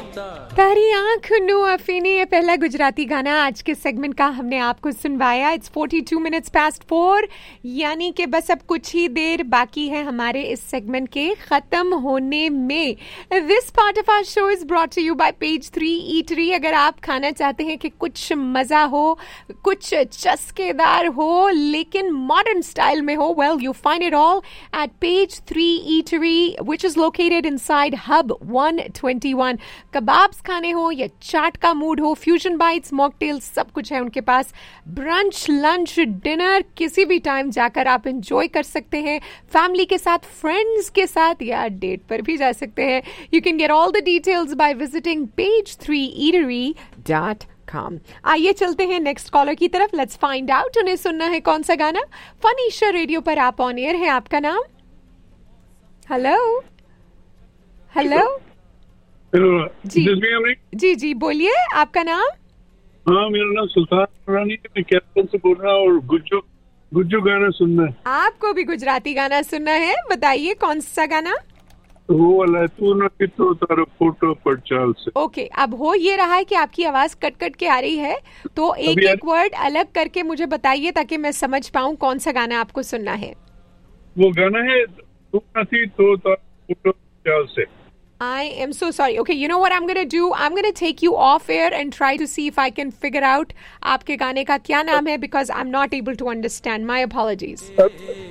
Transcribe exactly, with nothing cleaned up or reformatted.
तारी आंख नु अफीनी ये पहला गुजराती गाना आज के सेगमेंट का हमने आपको सुनवाया. It's forty two minutes past four, यानी कि बस अब कुछ ही देर बाकी है हमारे इस सेगमेंट के खत्म होने में. This part of our show is brought to you bye page three eatery. अगर आप खाना चाहते हैं कि कुछ मजा हो, कुछ चस्केदार हो, लेकिन मॉडर्न स्टाइल में हो, well you find it all at page three eatery which is located inside hub one twenty one. Kebabs खाने हो या चाट का मूड हो, फ्यूजन बाइट्स, मॉकटेल, सब कुछ है उनके पास. ब्रंच, लंच, डिनर किसी भी टाइम जाकर आप एंजॉय कर सकते हैं. फैमिली के साथ, फ्रेंड्स के साथ या डेट पर भी जा सकते हैं. You can get all the details by visiting page three eatery dot com. आइए चलते हैं नेक्स्ट कॉलर की तरफ. लेट्स फाइंड आउट उन्हें सुनना है कौन सा गाना. फनीशा रेडियो पर आप ऑन एयर है. आपका नाम? हेलो हेलो हेलो जी जी जी बोलिए, आपका नाम? हाँ, मेरा नाम सुल्तान रानी है. मैं कैप्टन से बोल रहा हूँ और गुज्जू गुज्जू गाना सुनना है. आपको भी गुजराती गाना सुनना है. बताइए कौन सा गाना? वो वाला है, तू न कि तो तारो फोटो पर चाल से. ओके, अब हो ये रहा है कि आपकी आवाज कट कट के आ रही है, तो एक एक वर्ड अलग करके मुझे बताइए ताकि मैं समझ पाऊँ कौन सा गाना आपको सुनना है. वो गाना है तू न थी तो तारो फोटो पर चाल से. I am so sorry. Okay, you know what I'm going to do? I'm going to take you off air and try to see if I can figure out आपके गाने का क्या नाम है, because I'm not able to understand. My apologies.